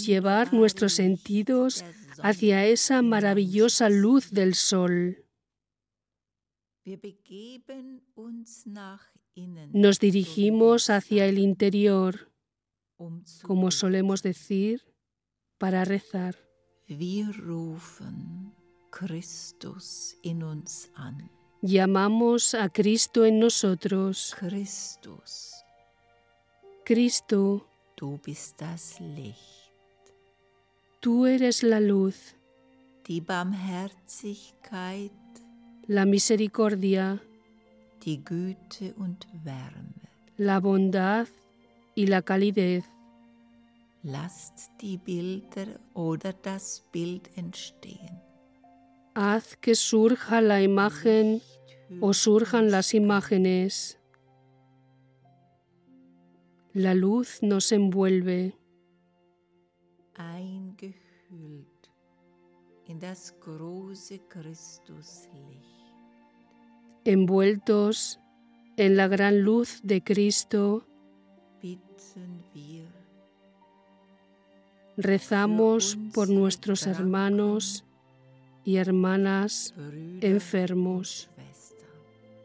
llevar nuestros sentidos hacia esa maravillosa luz del sol. Nos dirigimos hacia el interior, como solemos decir, para rezar. Llamamos a Cristo en nosotros. Cristo, du bist das Licht. tú eres la luz, Die Barmherzigkeit, la misericordia, die Güte und Wärme. la bondad y la calidez. Lasst die Bilder oder das Bild entstehen. Haz que surja la imagen o surjan las imágenes. La luz nos envuelve, Eingehüllt in das große Christuslicht. envueltos en la gran luz de Cristo. Bitten wir, Rezamos por nuestros hermanos y hermanas Brüder enfermos. und Schwestern.